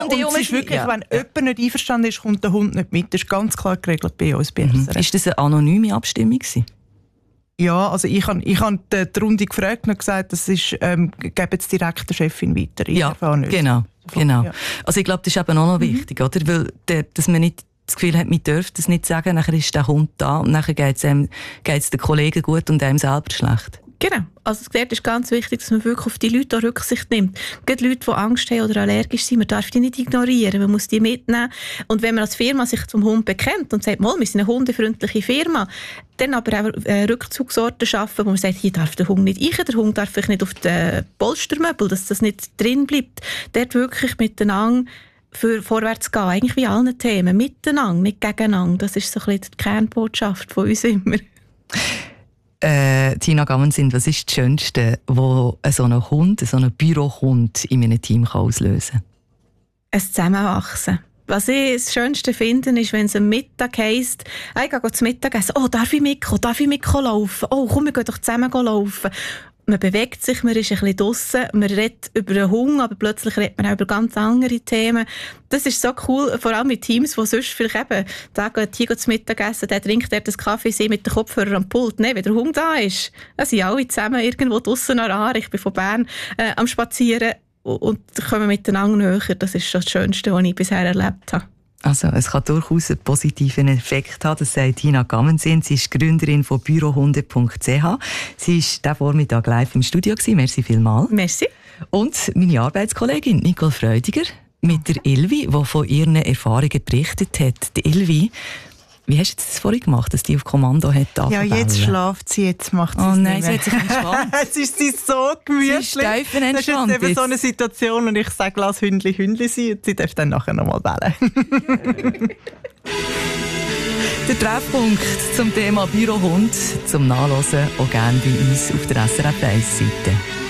Und es ist wirklich, wenn jemand nicht einverstanden ist, kommt der Hund nicht mit. Das ist ganz klar geregelt bei uns. Ist das eine anonyme Abstimmung gewesen? Ja, also ich habe die Runde gefragt und gesagt, das ist, geben jetzt direkt der Chefin weiter. Ja, genau. Ja. Also ich glaube, das ist eben auch noch wichtig, oder? Weil, dass man nicht das Gefühl hat, man dürfte das nicht sagen, nachher ist der Hund da und nachher geht es den Kollegen gut und einem selber schlecht. Genau. Also dort ist ganz wichtig, dass man wirklich auf die Leute auch Rücksicht nimmt. Gerade Leute, die Angst haben oder allergisch sind, man darf die nicht ignorieren, man muss die mitnehmen. Und wenn man als Firma sich zum Hund bekennt und sagt, wir sind eine hundefreundliche Firma, dann aber auch Rückzugsorte schaffen, wo man sagt, hier darf der Hund nicht rein, der Hund darf vielleicht nicht auf den Polstermöbel, dass das nicht drin bleibt. Dort wirklich miteinander für vorwärts gehen, eigentlich wie allen Themen, miteinander, nicht gegeneinander. Das ist so ein bisschen die Kernbotschaft von uns immer. Tina Gammensin, was ist das Schönste, was so ein Bürohund in einem Team auslösen kann? Ein Zusammenwachsen. Was ich das Schönste finde, ist, wenn es am Mittag heisst, ich gehe zum Mittagessen, darf ich mitkommen laufen? Komm, wir gehen doch zusammen laufen. Man bewegt sich, man ist ein bisschen draussen, man redet über den Hunger, aber plötzlich redet man auch über ganz andere Themen. Das ist so cool, vor allem mit Teams, die sonst vielleicht eben, da geht hier zum Mittagessen, der trinkt dort einen Kaffee, sie mit dem Kopfhörer am Pult. Nein, wenn der Hund da ist, dann sind alle zusammen irgendwo draussen an der Aare. Ich bin von Bern am Spazieren und kommen miteinander näher. Das ist schon das Schönste, was ich bisher erlebt habe. Also, es kann durchaus einen positiven Effekt haben, das sagt Tina Gammensin. Sie ist Gründerin von bürohunde.ch. Sie war diesen Vormittag live im Studio. Merci vielmals. Merci. Und meine Arbeitskollegin Nicole Freudiger mit der Ilvi, die von ihren Erfahrungen berichtet hat. Die Ilvi, wie hast du das vorhin gemacht, dass die auf Kommando hat? Ja, jetzt schlaft sie, jetzt macht sie es nein, nicht mehr. Sie hat sich entspannt. Es ist sie so gemütlich. Sie ist das ist jetzt eben so eine Situation und ich sage, lass Hündli sein und sie darf dann nachher noch mal bellen. Der Treffpunkt zum Thema Bürohund zum Nachlesen auch gerne bei uns auf der SRF 1 Seite.